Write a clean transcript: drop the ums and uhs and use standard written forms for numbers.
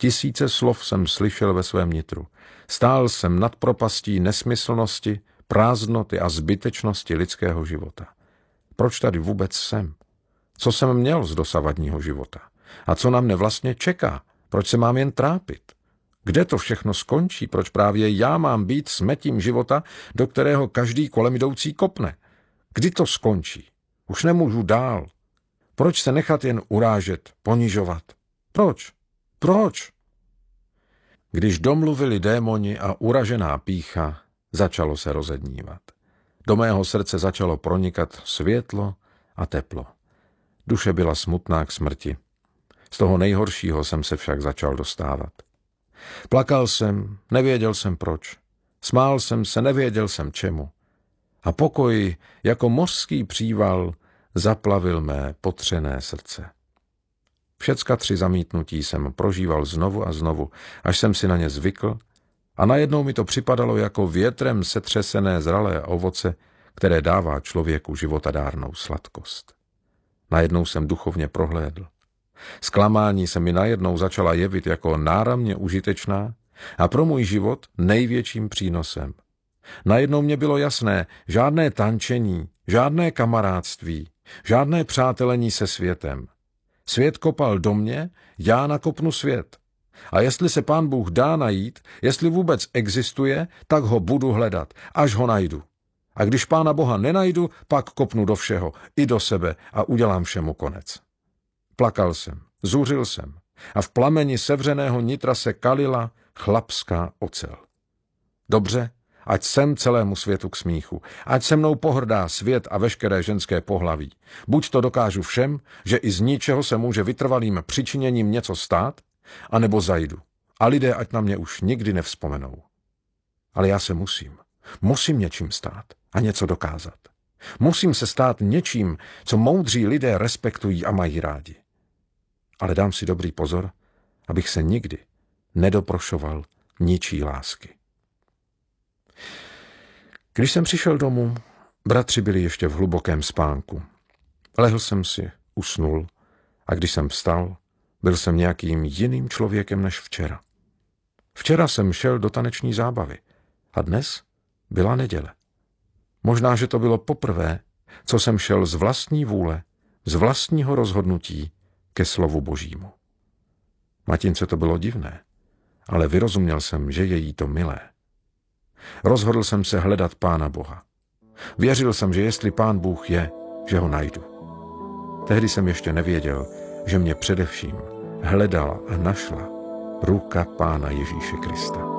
Tisíce slov jsem slyšel ve svém nitru. Stál jsem nad propastí nesmyslnosti, prázdnoty a zbytečnosti lidského života. Proč tady vůbec jsem? Co jsem měl z dosavadního života? A co na mne vlastně čeká? Proč se mám jen trápit? Kde to všechno skončí? Proč právě já mám být smetím života, do kterého každý kolem jdoucí kopne? Kdy to skončí? Už nemůžu dál. Proč se nechat jen urážet, ponižovat? Proč? Proč? Když domluvili démoni a uražená pýcha, začalo se rozednívat. Do mého srdce začalo pronikat světlo a teplo. Duše byla smutná k smrti. Z toho nejhoršího jsem se však začal dostávat. Plakal jsem, nevěděl jsem proč. Smál jsem se, nevěděl jsem čemu. A pokoj jako mořský příval zaplavil mé potřené srdce. Všecka 3 zamítnutí jsem prožíval znovu a znovu, až jsem si na ně zvykl a najednou mi to připadalo jako větrem setřesené zralé ovoce, které dává člověku životadárnou sladkost. Najednou jsem duchovně prohlédl. Zklamání se mi najednou začala jevit jako náramně užitečná a pro můj život největším přínosem. Najednou mě bylo jasné, žádné tančení, žádné kamarádství, žádné přátelení se světem. Svět kopal do mě, já nakopnu svět. A jestli se Pán Bůh dá najít, jestli vůbec existuje, tak ho budu hledat, až ho najdu. A když Pána Boha nenajdu, pak kopnu do všeho, i do sebe a udělám všemu konec. Plakal jsem, zuřil jsem a v plameni sevřeného nitra se kalila chlapská ocel. Dobře, ať jsem celému světu k smíchu, ať se mnou pohrdá svět a veškeré ženské pohlaví. Buď to dokážu všem, že i z ničeho se může vytrvalým přičiněním něco stát, anebo zajdu. A lidé ať na mě už nikdy nevzpomenou. Ale já se musím něčím stát a něco dokázat. Musím se stát něčím, co moudří lidé respektují a mají rádi. Ale dám si dobrý pozor, abych se nikdy nedoprošoval ničí lásky. Když jsem přišel domů, bratři byli ještě v hlubokém spánku. Lehl jsem si, usnul a když jsem vstal, byl jsem nějakým jiným člověkem než včera. Včera jsem šel do taneční zábavy a dnes byla neděle. Možná, že to bylo poprvé, co jsem šel z vlastní vůle, z vlastního rozhodnutí ke slovu Božímu. Matince to bylo divné, ale vyrozuměl jsem, že je jí to milé. Rozhodl jsem se hledat Pána Boha. Věřil jsem, že jestli Pán Bůh je, že ho najdu. Tehdy jsem ještě nevěděl, že mě především hledala a našla ruka Pána Ježíše Krista.